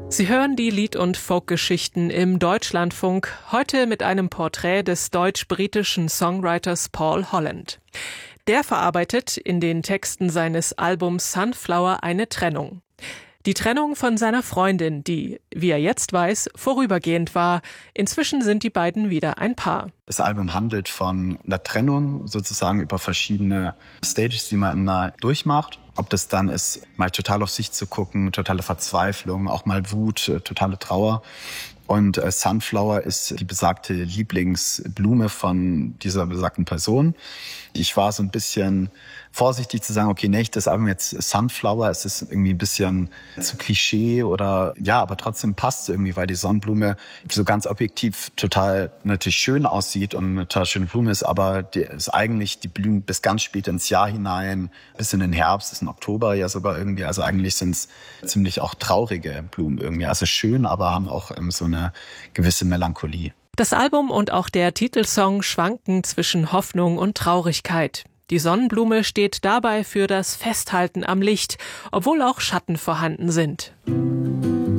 Sie hören die Lied- und Folkgeschichten im Deutschlandfunk, heute mit einem Porträt des deutsch-britischen Songwriters Paul Holland. Der verarbeitet in den Texten seines Albums Sunflower eine Trennung. Die Trennung von seiner Freundin, die, wie er jetzt weiß, vorübergehend war. Inzwischen sind die beiden wieder ein Paar. Das Album handelt von einer Trennung sozusagen über verschiedene Stages, die man immer durchmacht. Ob das dann ist, mal total auf sich zu gucken, totale Verzweiflung, auch mal Wut, totale Trauer. Und Sunflower ist die besagte Lieblingsblume von dieser besagten Person. Ich war so ein bisschen vorsichtig zu sagen, okay, nicht das Album jetzt Sunflower, es ist irgendwie ein bisschen zu Klischee oder ja, aber trotzdem passt es irgendwie, weil die Sonnenblume so ganz objektiv total natürlich schön aussieht und eine total schöne Blume ist, aber die ist eigentlich, die blühen bis ganz spät ins Jahr hinein, bis in den Herbst, ist in Oktober ja sogar irgendwie, also eigentlich sind es ziemlich auch traurige Blumen irgendwie, also schön, aber haben auch so eine gewisse Melancholie. Das Album und auch der Titelsong schwanken zwischen Hoffnung und Traurigkeit. Die Sonnenblume steht dabei für das Festhalten am Licht, obwohl auch Schatten vorhanden sind.